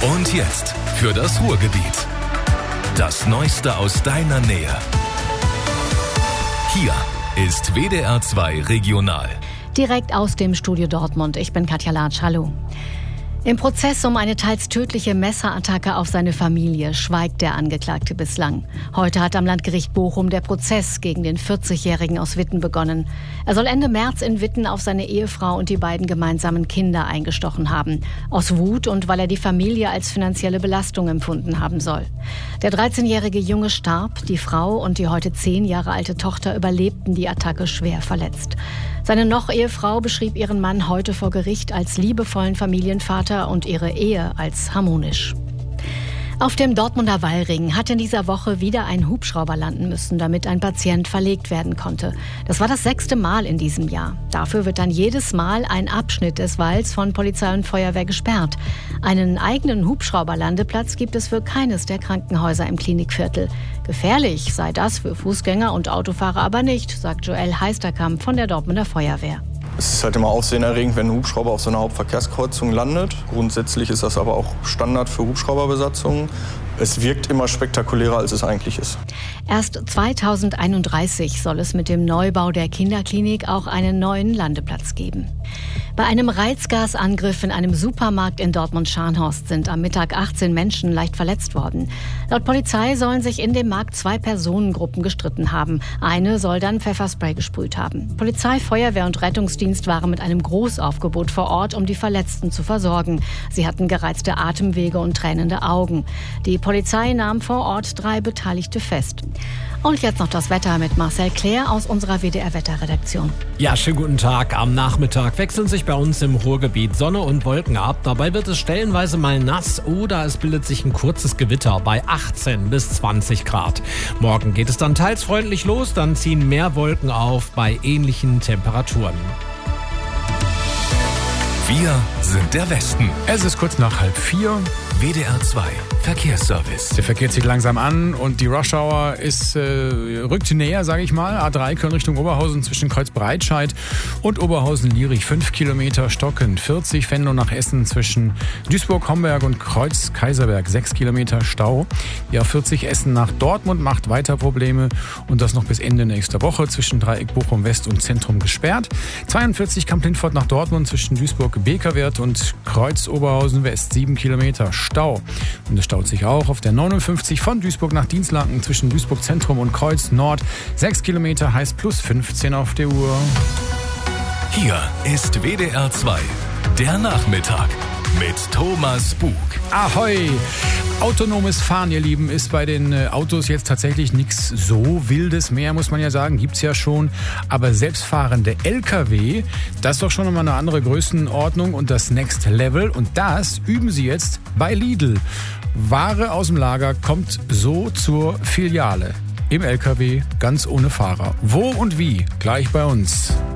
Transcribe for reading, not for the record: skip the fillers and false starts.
Und jetzt für das Ruhrgebiet. Das Neueste aus deiner Nähe. Hier ist WDR 2 Regional. Direkt aus dem Studio Dortmund. Ich bin Katja Latsch. Hallo. Im Prozess um eine teils tödliche Messerattacke auf seine Familie schweigt der Angeklagte bislang. Heute hat am Landgericht Bochum der Prozess gegen den 40-Jährigen aus Witten begonnen. Er soll Ende März in Witten auf seine Ehefrau und die beiden gemeinsamen Kinder eingestochen haben. Aus Wut und weil er die Familie als finanzielle Belastung empfunden haben soll. Der 13-jährige Junge starb, die Frau und die heute 10 Jahre alte Tochter überlebten die Attacke schwer verletzt. Seine Noch-Ehefrau beschrieb ihren Mann heute vor Gericht als liebevollen Familienvater und ihre Ehe als harmonisch. Auf dem Dortmunder Wallring hat in dieser Woche wieder ein Hubschrauber landen müssen, damit ein Patient verlegt werden konnte. Das war das 6. Mal in diesem Jahr. Dafür wird dann jedes Mal ein Abschnitt des Walls von Polizei und Feuerwehr gesperrt. Einen eigenen Hubschrauberlandeplatz gibt es für keines der Krankenhäuser im Klinikviertel. Gefährlich sei das für Fußgänger und Autofahrer aber nicht, sagt Joel Heisterkamp von der Dortmunder Feuerwehr. Es ist halt immer aufsehenerregend, wenn ein Hubschrauber auf so einer Hauptverkehrskreuzung landet. Grundsätzlich ist das aber auch Standard für Hubschrauberbesatzungen. Es wirkt immer spektakulärer, als es eigentlich ist. Erst 2031 soll es mit dem Neubau der Kinderklinik auch einen neuen Landeplatz geben. Bei einem Reizgasangriff in einem Supermarkt in Dortmund-Scharnhorst sind am Mittag 18 Menschen leicht verletzt worden. Laut Polizei sollen sich in dem Markt 2 Personengruppen gestritten haben. Eine soll dann Pfefferspray gesprüht haben. Polizei, Feuerwehr und Rettungsdienst waren mit einem Großaufgebot vor Ort, um die Verletzten zu versorgen. Sie hatten gereizte Atemwege und tränende Augen. Die Polizei nahm vor Ort 3 Beteiligte fest. Und jetzt noch das Wetter mit Marcel Claire aus unserer WDR-Wetterredaktion. Ja, schönen guten Tag. Am Nachmittag wechseln sich bei uns im Ruhrgebiet Sonne und Wolken ab. Dabei wird es stellenweise mal nass oder es bildet sich ein kurzes Gewitter bei 18 bis 20 Grad. Morgen geht es dann teils freundlich los, dann ziehen mehr Wolken auf bei ähnlichen Temperaturen. Wir sind der Westen. Es ist kurz nach 3:30. WDR 2 Verkehrsservice. Der Verkehr zieht langsam an und die Rush-Hour rückt näher, sage ich mal. A3 Köln Richtung Oberhausen zwischen Kreuzbreitscheid und Oberhausen-Lierich 5 Kilometer stockend. 40 Venlo nach Essen zwischen Duisburg-Homberg und Kreuz-Kaiserberg 6 Kilometer Stau. Die A40 Essen nach Dortmund macht weiter Probleme und das noch bis Ende nächster Woche zwischen Dreieck Bochum West und Zentrum gesperrt. 42 Kamp-Lindfort nach Dortmund zwischen Duisburg-Bekerwert und Kreuz-Oberhausen West 7 Kilometer Stau. Und es staut sich auch auf der 59 von Duisburg nach Dienstlaken zwischen Duisburg Zentrum und Kreuz Nord. 6 Kilometer heißt plus 15 auf der Uhr. Hier ist WDR 2, der Nachmittag mit Thomas Bug. Ahoi! Autonomes Fahren, ihr Lieben, ist bei den Autos jetzt tatsächlich nichts so Wildes mehr, muss man ja sagen. Gibt's ja schon. Aber selbstfahrende LKW, das ist doch schon mal eine andere Größenordnung und das Next Level. Und das üben sie jetzt bei Lidl. Ware aus dem Lager kommt so zur Filiale. Im LKW, ganz ohne Fahrer. Wo und wie? Gleich bei uns.